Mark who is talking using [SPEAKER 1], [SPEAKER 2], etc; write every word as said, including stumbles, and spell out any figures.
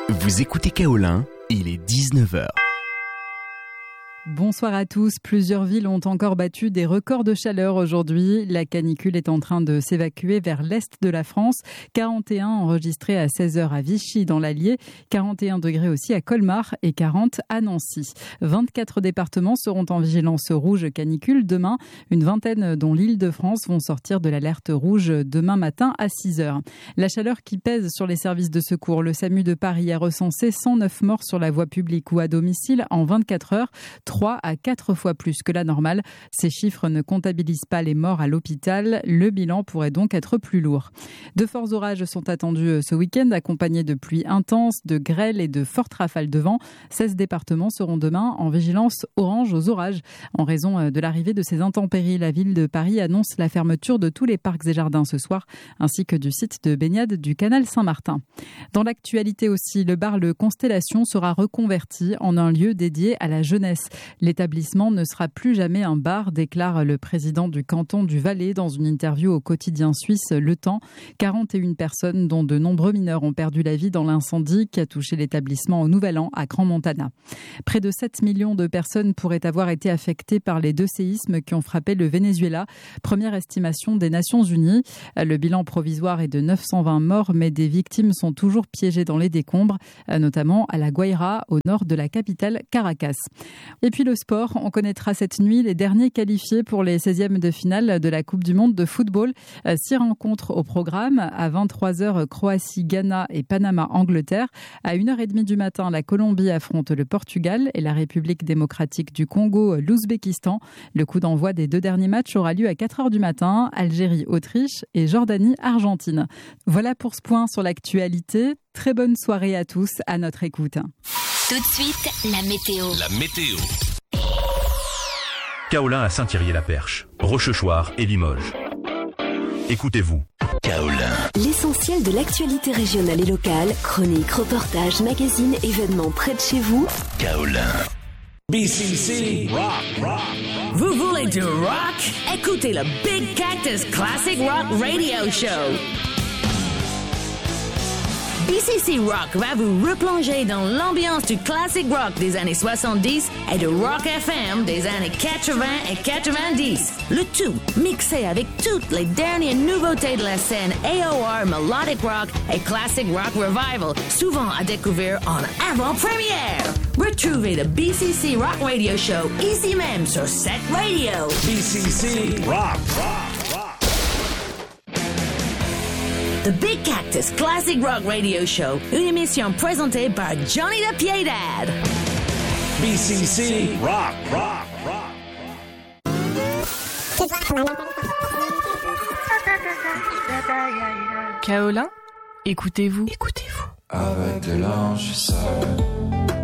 [SPEAKER 1] Vous écoutez Kaolin, il est dix-neuf heures.
[SPEAKER 2] Bonsoir à tous. Plusieurs villes ont encore battu des records de chaleur aujourd'hui. La canicule est en train de s'évacuer vers l'est de la France. quarante et un enregistrés à seize heures à Vichy dans l'Allier, quarante et un degrés aussi à Colmar et quarante à Nancy. vingt-quatre départements seront en vigilance rouge canicule demain. Une vingtaine dont l'Île-de-France vont sortir de l'alerte rouge demain matin à six heures. La chaleur qui pèse sur les services de secours. Le SAMU de Paris a recensé cent neuf morts sur la voie publique ou à domicile en vingt-quatre heures. trois à quatre fois plus que la normale. Ces chiffres ne comptabilisent pas les morts à l'hôpital. Le bilan pourrait donc être plus lourd. De forts orages sont attendus ce week-end, accompagnés de pluies intenses, de grêles et de fortes rafales de vent. seize départements seront demain en vigilance orange aux orages. En raison de l'arrivée de ces intempéries, la ville de Paris annonce la fermeture de tous les parcs et jardins ce soir, ainsi que du site de baignade du canal Saint-Martin. Dans l'actualité aussi, le bar Le Constellation sera reconverti en un lieu dédié à la jeunesse. L'établissement ne sera plus jamais un bar, déclare le président du canton du Valais dans une interview au quotidien suisse Le Temps. quarante et une personnes, dont de nombreux mineurs, ont perdu la vie dans l'incendie qui a touché l'établissement au Nouvel An à Grand Montana. Près de sept millions de personnes pourraient avoir été affectées par les deux séismes qui ont frappé le Venezuela. Première estimation des Nations Unies. Le bilan provisoire est de neuf cent vingt morts, mais des victimes sont toujours piégées dans les décombres, notamment à La Guaira, au nord de la capitale Caracas. Et puis le sport, on connaîtra cette nuit les derniers qualifiés pour les seizièmes de finale de la Coupe du Monde de football. Six rencontres au programme. À vingt-trois heures, Croatie, Ghana et Panama, Angleterre. À une heure trente du matin, la Colombie affronte le Portugal et la République démocratique du Congo, l'Ouzbékistan. Le coup d'envoi des deux derniers matchs aura lieu à quatre heures du matin. Algérie, Autriche et Jordanie, Argentine. Voilà pour ce point sur l'actualité. Très bonne soirée à tous, à notre écoute.
[SPEAKER 3] Tout de suite, la météo.
[SPEAKER 1] La météo.
[SPEAKER 4] Kaolin à Saint-Thierry-la-Perche, Rochechouart et Limoges. Écoutez-vous.
[SPEAKER 1] Kaolin.
[SPEAKER 3] L'essentiel de l'actualité régionale et locale, chroniques, reportages, magazines, événements près de chez vous.
[SPEAKER 1] Kaolin.
[SPEAKER 5] B C C Rock, rock. Vous voulez du rock? Écoutez le Big Cactus Classic Rock Radio Show. B C C Rock va vous replonger dans l'ambiance du classic rock des années soixante-dix et de rock F M des années quatre-vingts et quatre-vingt-dix. Le tout mixé avec toutes les dernières nouveautés de la scène A O R, Melodic Rock et Classic Rock Revival, souvent à découvrir en avant-première. Retrouvez le B C C Rock Radio Show ici même sur Set Radio. B C C Rock, rock, rock. The Big Cactus Classic Rock Radio Show, une émission présentée par Johnny the Piedad. B C C Rock, rock, rock.
[SPEAKER 6] Kaolin, écoutez-vous.
[SPEAKER 7] Écoutez-vous. Avec de l'ange seul.